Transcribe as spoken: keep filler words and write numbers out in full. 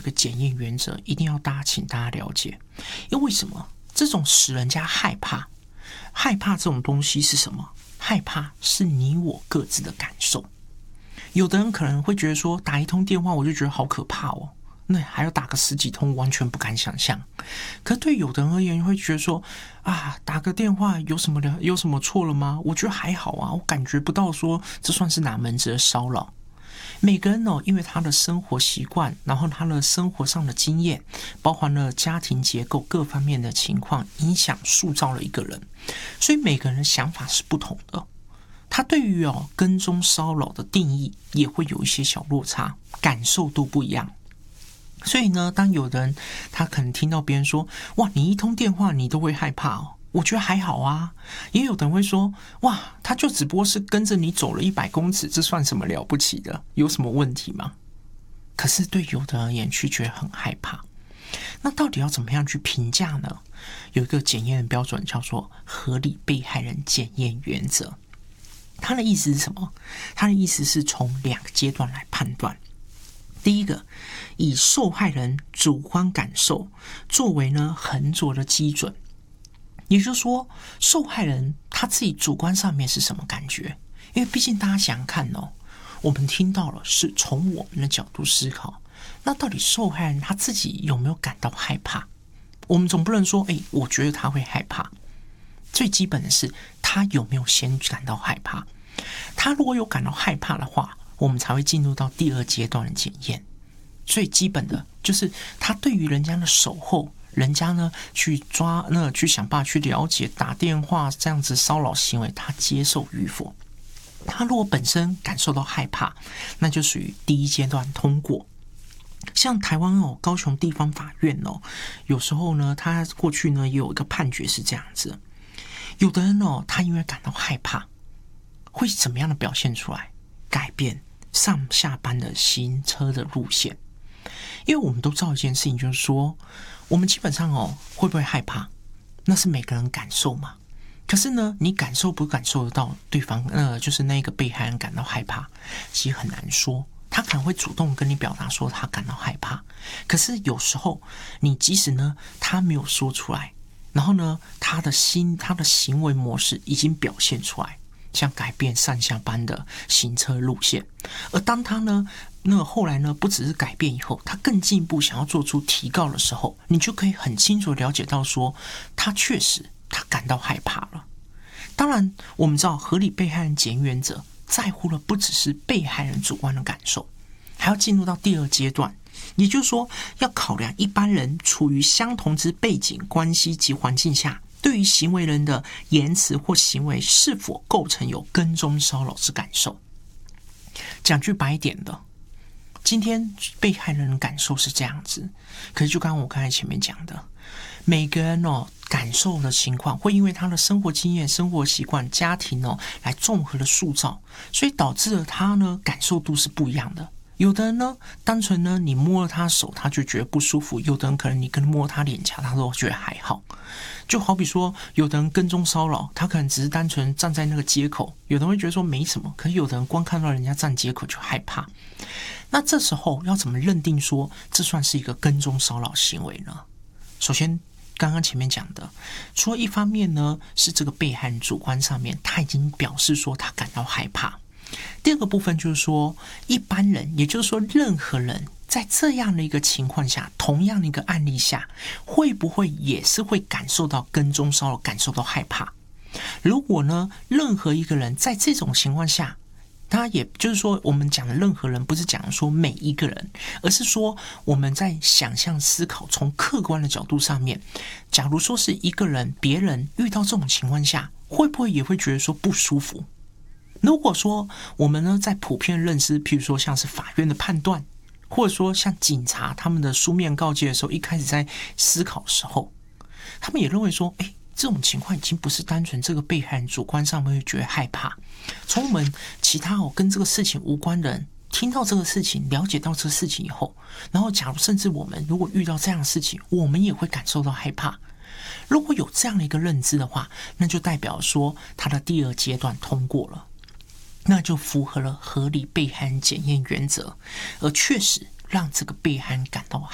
个检验原则，一定要大家请大家了解。因为为什么这种使人家害怕？害怕这种东西是什么？害怕是你我各自的感受。有的人可能会觉得说，打一通电话我就觉得好可怕哦，那还要打个十几通，完全不敢想象。可对有的人而言，会觉得说啊，打个电话有什么了？有什么错了吗？我觉得还好啊，我感觉不到说这算是哪门子的骚扰。每个人哦，因为他的生活习惯，然后他的生活上的经验，包含了家庭结构各方面的情况，影响塑造了一个人，所以每个人的想法是不同的。他对于哦跟踪骚扰的定义也会有一些小落差，感受都不一样。所以呢，当有的人他可能听到别人说，哇，你一通电话你都会害怕哦，我觉得还好啊。也有的人会说，哇，他就只不过是跟着你走了一百公尺，这算什么了不起的？有什么问题吗？可是对有的人而言，却觉得很害怕。那到底要怎么样去评价呢？有一个检验的标准叫做合理被害人检验原则。他的意思是什么？他的意思是从两个阶段来判断。第一个，以受害人主观感受作为呢衡佐的基准，也就是说，受害人他自己主观上面是什么感觉？因为毕竟大家想想看哦，我们听到了是从我们的角度思考，那到底受害人他自己有没有感到害怕？我们总不能说，哎，我觉得他会害怕。最基本的是他有没有先感到害怕。他如果有感到害怕的话，我们才会进入到第二阶段的检验。最基本的就是他对于人家的守候，人家呢去抓那去想办法去了解打电话这样子骚扰行为，他接受与否。他如果本身感受到害怕，那就属于第一阶段通过。像台湾哦，高雄地方法院哦，有时候呢，他过去呢也有一个判决是这样子。有的人哦，他因为感到害怕，会怎么样的表现出来？改变上下班的行车的路线。因为我们都知道一件事情，就是说，我们基本上哦，会不会害怕？那是每个人感受嘛。可是呢，你感受不感受得到对方，呃，就是那个被害人感到害怕，其实很难说。他可能会主动跟你表达说他感到害怕，可是有时候你即使呢他没有说出来，然后呢他的心他的行为模式已经表现出来，像改变上下班的行车路线。而当他呢那后来呢不只是改变以后，他更进一步想要做出提告的时候，你就可以很清楚了解到说他确实他感到害怕了。当然我们知道合理被害人检验原则在乎的不只是被害人主观的感受，还要进入到第二阶段，也就是说要考量一般人处于相同之背景关系及环境下，对于行为人的言辞或行为是否构成有跟踪骚扰之感受。讲句白一点的，今天被害人的感受是这样子，可是就刚刚我刚才前面讲的，每个人哦感受的情况会因为他的生活经验、生活习惯、家庭哦来综合的塑造，所以导致了他呢感受度是不一样的。有的人呢，单纯呢你摸了他手，他就觉得不舒服；有的人可能你跟摸他脸颊，他都觉得还好。就好比说，有的人跟踪骚扰，他可能只是单纯站在那个街口，有的人会觉得说没什么，可是有的人光看到人家站街口就害怕。那这时候要怎么认定说这算是一个跟踪骚扰行为呢？首先，刚刚前面讲的，除了一方面呢是这个被害人主观上面他已经表示说他感到害怕，第二个部分就是说一般人，也就是说任何人在这样的一个情况下，同样的一个案例下，会不会也是会感受到跟踪骚扰，感受到害怕？如果呢任何一个人在这种情况下，他也就是说我们讲的任何人不是讲说每一个人，而是说我们在想象思考从客观的角度上面，假如说是一个人别人遇到这种情况下，会不会也会觉得说不舒服？如果说我们呢在普遍认知，譬如说像是法院的判断，或者说像警察他们的书面告诫的时候，一开始在思考的时候，他们也认为说哎，这种情况已经不是单纯这个被害人主观上面会觉得害怕，从我们其他哦跟这个事情无关的人听到这个事情，了解到这个事情以后，然后假如甚至我们如果遇到这样的事情，我们也会感受到害怕。如果有这样的一个认知的话，那就代表说他的第二阶段通过了，那就符合了合理被害人检验原则，而确实让这个被害人感到